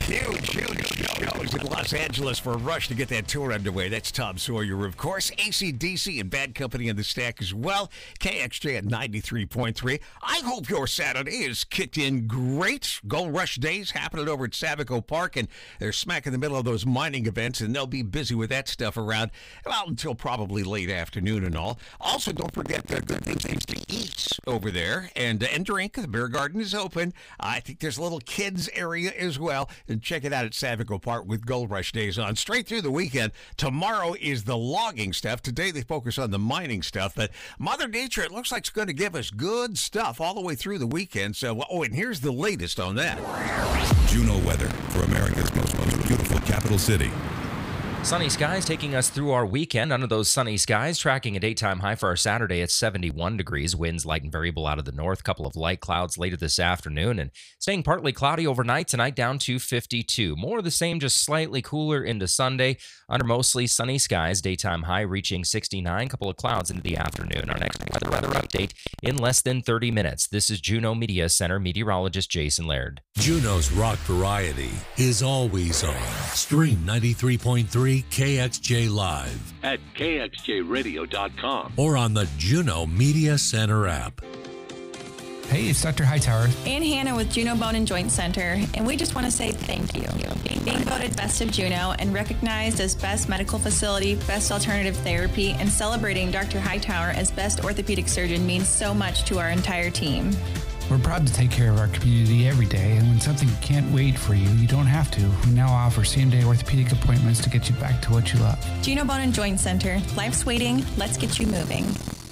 Huge shows in Los Angeles for a rush to get that tour underway. That's Tom Sawyer, of course. AC/DC and Bad Company in the stack as well. KXJ at 93.3. I hope your Saturday is kicked in great. Gold Rush Days happening over at Savico Park, and they're smack in the middle of those mining events, and they'll be busy with that stuff around, well, until probably late afternoon and all. Also, don't forget the good things to eat over there and drink. The beer garden is open. I think there's a little kids area as well. And check it out at Savico Park with Gold Rush Days on. Straight through the weekend. Tomorrow is the logging stuff. Today they focus on the mining stuff. But Mother Nature, it looks like it's going to give us good stuff all the way through the weekend. So, and here's the latest on that. Juno weather for America's most beautiful capital city. Sunny skies taking us through our weekend. Under those sunny skies, tracking a daytime high for our Saturday at 71 degrees. Winds light and variable out of the north. Couple of light clouds later this afternoon. And staying partly cloudy overnight tonight down to 52. More of the same, just slightly cooler into Sunday. Under mostly sunny skies, daytime high reaching 69. Couple of clouds into the afternoon. Our next weather update in less than 30 minutes. This is Juneau Media Center meteorologist Jason Laird. Juneau's rock variety is always on. Stream 93.3 KXJ Live at kxjradio.com or on the Juneau Media Center app. Hey, it's Dr. Hightower. And Hannah with Juneau Bone and Joint Center, and we just want to say thank you. Being voted Best of Juneau and recognized as Best Medical Facility, Best Alternative Therapy, and celebrating Dr. Hightower as Best Orthopedic Surgeon means so much to our entire team. We're proud to take care of our community every day, and when something can't wait for you, you don't have to. We now offer same-day orthopedic appointments to get you back to what you love. Juneau Bone and Joint Center. Life's waiting. Let's get you moving.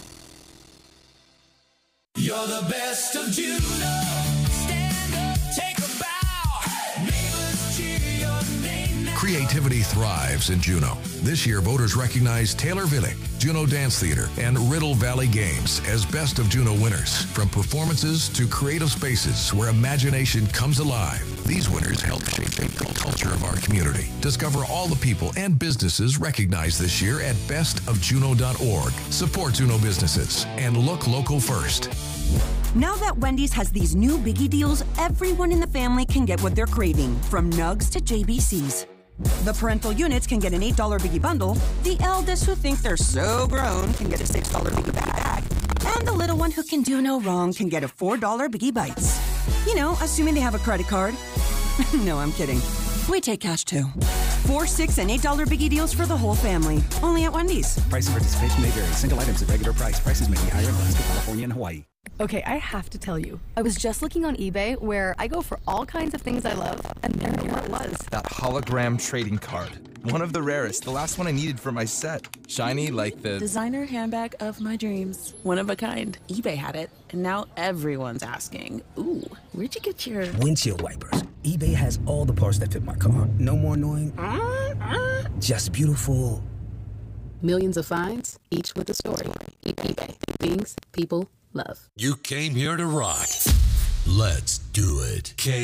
You're the best of Juneau. Stand up, take a bow. Neighbors cheer your name now. Creativity thrives in Juneau. This year, voters recognize Taylor Villick, Juneau Dance Theater, and Riddle Valley Games as Best of Juneau winners. From performances to creative spaces where imagination comes alive, these winners help shape the culture of our community. Discover all the people and businesses recognized this year at bestofjuneau.org. Support Juneau businesses and look local first. Now that Wendy's has these new biggie deals, everyone in the family can get what they're craving, from nugs to JBCs. The parental units can get an $8 biggie bundle, the eldest who think they're so grown can get a $6 biggie bag, and the little one who can do no wrong can get a $4 biggie bites. You know, assuming they have a credit card. No, I'm kidding. We take cash too. 4, 6, and $8 biggie deals for the whole family. Only at Wendy's. Price and participation may vary. Single items at regular price. Prices may be higher in Alaska, California, and Hawaii. Okay, I have to tell you. I was just looking on eBay where I go for all kinds of things I love, and there it was. That hologram trading card. One of the rarest. The last one I needed for my set. Shiny like the... designer handbag of my dreams. One of a kind. eBay had it, and now everyone's asking, ooh, where'd you get your... windshield wipers. eBay has all the parts that fit my car. No more annoying. Just beautiful. Millions of finds, each with a story. eBay. Things people love. You came here to rock. Let's do it.